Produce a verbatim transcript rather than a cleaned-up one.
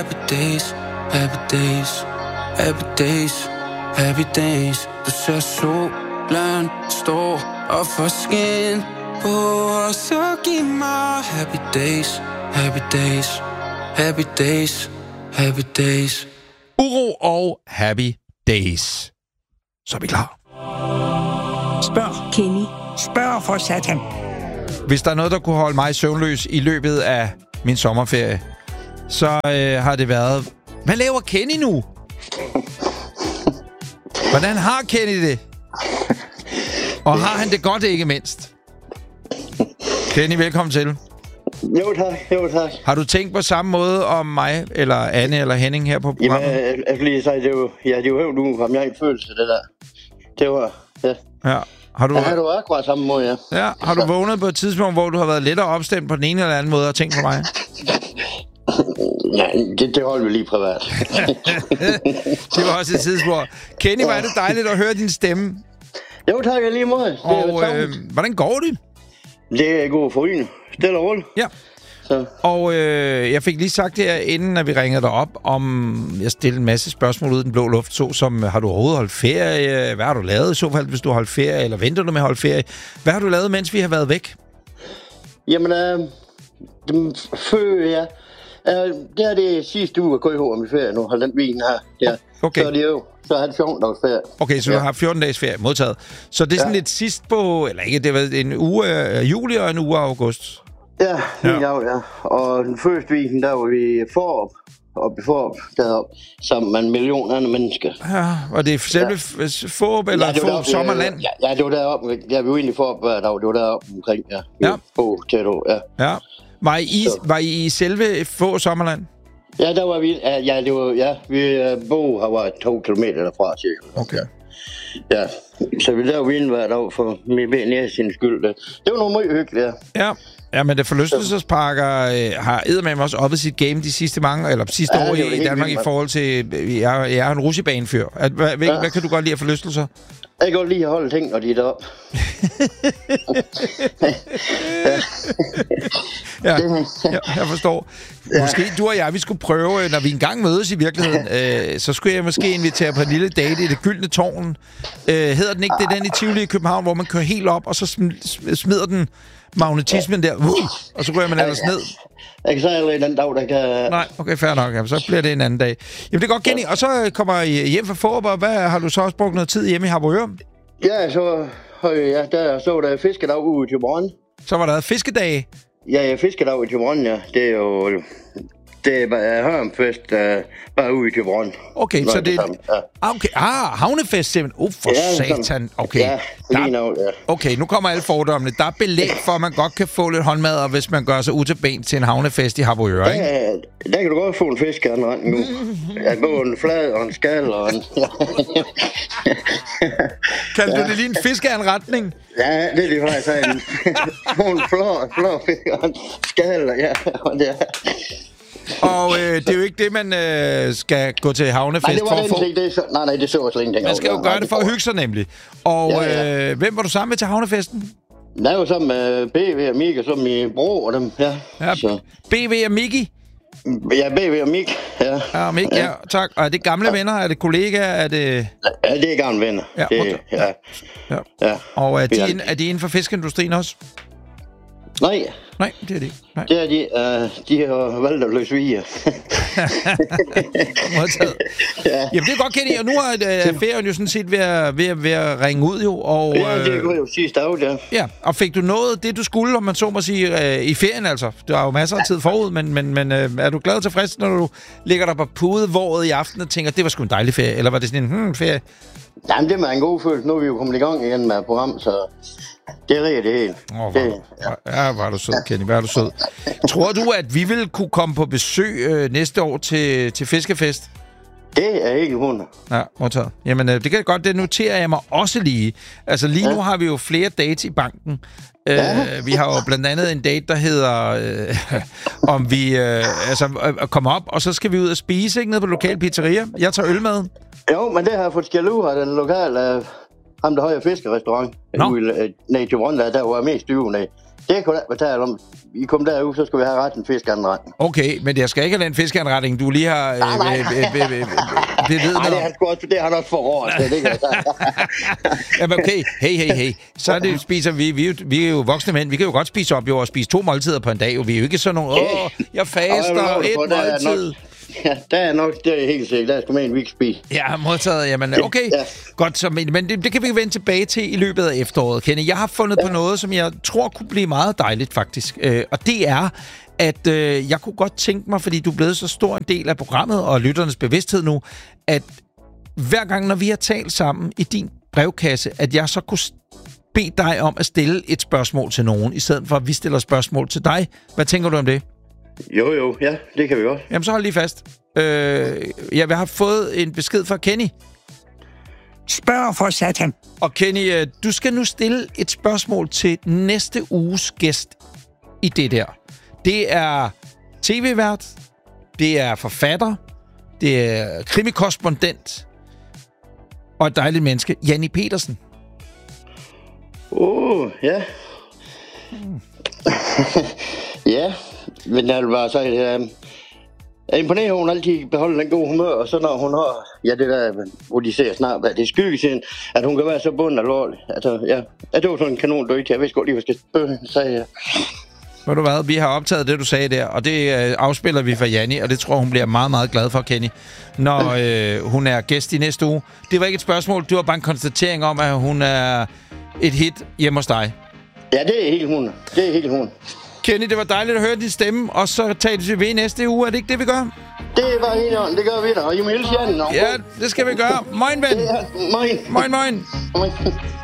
Happy days, happy days, happy days, happy days. Du ser solen stå op for skin på os, så giv mig happy days, happy days, happy days, happy days. Uro og Happy Days. Så er vi klar. Spørg. Kenny. Spørg for satan. Hvis der er noget, der kunne holde mig søvnløs i løbet af min sommerferie, så øh, har det været... Hvad laver Kenny nu? Hvordan har Kenny det? Og har han det godt, ikke mindst? Kenny, velkommen til. Jo tak, jo tak. Har du tænkt på samme måde om mig, eller Anne, eller Henning her på programmet? Jamen, jeg, jeg lige sige, det er jo, ja, det er jo hævn, du har jeg en følelse, det der. Det var, ja. Ja. Har du, ja, har du akkurat samme måde, ja. Ja, har du vågnet på et tidspunkt, hvor du har været lettere opstemt på den ene eller anden måde og tænkt på mig? Ja, det, det holder vi lige privat. Det var også et tidspunkt. Kenny, var det dejligt at høre din stemme. Jo tak, jeg lige måde. Og øh, hvordan går det? Det er god for øjne. Stille og roligt. Ja. Så. Og øh, jeg fik lige sagt her, inden at vi ringede dig op, om jeg stillede en masse spørgsmål ud i den blå luft, så som, har du overhovedet holdt ferie? Hvad har du lavet i så fald, hvis du har holdt ferie? Eller venter du med at holde ferie? Hvad har du lavet, mens vi har været væk? Jamen, øh, dem før, ja. Øh, det er det sidste uge, at gå i hård med ferie nu. Hold den vin her. Ja. Okay. Så er det jo. Så har det fjorten dages ferie. Okay, så ja. Du har fjorten dages ferie modtaget. Så det er sådan ja. lidt sidst på, eller ikke, det var en uge af juli og en uge af august. Ja, helt ja. Af, ja. Og den første weekend, der var vi forop, oppe i forop, deroppe, sammen med en million andre mennesker. Ja, og det er selve ja. forop, eller ja, forop sommerland? Ja, ja, det var deroppe. Ja, vi var egentlig forop hver dag, det var deroppe omkring, ja. Ja. På tætto, ja. Ja. Var I, var I i selve få sommerland? Ja, der var vi, ja, det var, ja, vi bo her var to kilometer derfra, cirka. Okay. Ja, så vi lavede vin hver dag for min ben nære sin skyld. Det var noget meget hyggeligt, ja. Ja. Ja, men det forlystelsesparker øh, har eddermame også oppet sit game de sidste mange, eller sidste ja, år i, i Danmark i forhold til, jeg, jeg er en rutsjebanefyr. Hvad, hvad, ja. hvad kan du godt lide af forlystelser? Jeg kan godt lide at holde ting, og de er deroppe. ja, ja, jeg forstår. Måske du og jeg, vi skulle prøve, når vi engang mødes i virkeligheden, øh, så skulle jeg måske invitere på en lille date i det gyldne tårn. Øh, hedder den ikke det, den i Tivoli i København, hvor man kører helt op, og så sm- smider den magnetismen der, uh, og så ryger man ellers ned. Jeg kan sige allerede den dag, der kan... Nej, okay, fair nok. Jamen, så bliver det en anden dag. Jamen, det er godt, Kenny. Og så kommer I hjem fra Fårup, og hvad har du så også brugt noget tid hjemme i Harboøre? Ja, så ja, der så der fiskedag ude i Thyborøn. Så var der fiskedage? Ja, ja, fiskedag i Thyborøn, ja. Det er jo... Det er Hørmfest, uh, bare ude i Thyborøn. Okay, så det er... Ja. Okay, ah, havnefest simpelthen. Uh, for ja, satan. Okay. Ja, lige nu, ja. Okay, nu kommer alle fordommene. Der er belæg for, at man godt kan få lidt håndmad, hvis man gør sig ud til ben til en havnefest i Harboøre, ikke? Ja, der kan du godt få en fiskeanretning nu. Ja, både en flad og en skal og en... Kaldte ja. du det lige en fiskeanretning? Ja, det er lige faktisk en... en flå, flå fisk og en skal, ja. Og det er... Og øh, det er jo ikke det, man øh, skal gå til havnefest nej, det var for at få... Det, det, nej, nej, det så jeg slet ikke. Man skal jo nej, gøre nej, det for at hygge sig nemlig. Og ja, ja. Øh, hvem var du sammen med til havnefesten? Der var sammen med B V og Mik, og så min bror og dem, ja. ja så. B V og Miki? Ja, B V og Mik, ja. Ja, Mik, ja, tak. Og er det gamle ja. venner? Er det kollegaer? Er det... Ja, det er gamle venner. Ja, det, ja. ja. ja. Og er de, ind, er de inden for fiskeindustrien også? Nej. Nej, det er de. Nej. Det er de. Uh, de har valgt at løse viger. Modtaget. Ja. Jamen, det er godt, Kenny. Og nu er uh, ferien jo sådan set ved at, ved at, ved at ringe ud, jo. Og, ja, det går jo sidste dag, ja. Ja, og fik du noget det, du skulle, om man så må sige, uh, i ferien, altså? Du har jo masser af tid forud, men, men, men uh, er du glad og tilfreds, når du ligger der på pudevåret i aften og tænker, det var sgu en dejlig ferie? Eller var det sådan en hmm, ferie? Jamen, det er en god følelse. Nu er vi jo kommet i gang igen med program, så... Det er rigtigt, det hele. Åh, det, ja. ja, var du sød, Kenny. Var du sød. Tror du, at vi vil kunne komme på besøg øh, næste år til, til Fiskefest? Det er ikke hundrede. Ja, modtaget. Jamen, øh, det kan godt, det noterer jeg mig også lige. Altså, lige ja. nu har vi jo flere dates i banken. Ja. Øh, vi har jo blandt andet en date, der hedder, øh, om vi øh, altså, øh, kommer op, og så skal vi ud og spise, ikke, nede på lokal pizzeria. Jeg tager øl med. Jo, men det har jeg fået skæld ud af den lokale... Øh... Ham, der har jo fiskerestaurant. No. Nej, til Rwanda, der var mest dyvende. Det kunne da betale om. I kom derud, så skulle vi have ret en fiskeanretning. Okay, men jeg skal ikke have den fiskeanretning, du lige har... Nej, nej, nej. Det ved han også, det har han også forrådt. Jamen okay, hey, hey, hey. Så det spiser vi, vi, vi er jo voksne mænd, vi kan jo godt spise op jo og spise to måltider på en dag. Jo. Vi er jo ikke sådan nogle, åh, jeg faster et måltid. Ja, der er nok, det er helt sikkert. Der er sgu med en, vi kan spise. Ja, modtaget. Jamen, okay. Ja. Godt, så, men det, det kan vi vende tilbage til i løbet af efteråret, Kenny. Jeg har fundet ja. på noget, som jeg tror kunne blive meget dejligt, faktisk. Øh, og det er, at øh, jeg kunne godt tænke mig, fordi du er blevet så stor en del af programmet og lytternes bevidsthed nu, at hver gang, når vi har talt sammen i din brevkasse, at jeg så kunne bede dig om at stille et spørgsmål til nogen, i stedet for at vi stiller spørgsmål til dig. Hvad tænker du om det? Jo, jo, ja, det kan vi godt. Jamen, så hold lige fast. Øh, jeg har fået en besked fra Kenny. Spørg for satan. Og Kenny, du skal nu stille et spørgsmål til næste uges gæst i det der. Det er tv-vært, det er forfatter, det er krimikorrespondent og et dejligt menneske, Janni Pedersen. Åh, oh, ja. Hmm. Ja, men jeg vil bare sige, at jeg er imponeret, at hun altid beholder den gode humør, og så når hun har, ja, det der, hvor de ser snart, hvad det er skyggesiden, at hun kan være så bund alvorlig. Altså, ja, det var sådan en kanon død til. Jeg vidste godt lige, hvad jeg skal spørge, sagde jeg. Ved du hvad, vi har optaget det, du sagde der, og det øh, afspiller vi for Janni, og det tror hun bliver meget, meget glad for, Kenny, når øh, hun er gæst i næste uge. Det var ikke et spørgsmål, det var bare en konstatering om, at hun er et hit hjemme hos dig. Ja, det er helt hun. Det er helt hun. Kenny, det var dejligt at høre din stemme, og så tales vi ved næste uge. Er det ikke det, vi gør? Det er bare helt on. Det gør vi da, og I må hilse Janni. Ja, det skal vi gøre. Moin, ven. Ja, moin. Moin, moin. Moin.